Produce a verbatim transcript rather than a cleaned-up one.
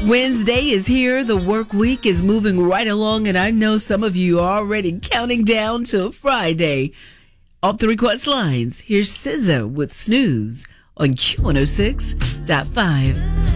Wednesday is here. The work week is moving right along, and I know some of you are already counting down to Friday. Off the request lines, here's S Z A with Snooze on Q one oh six point five.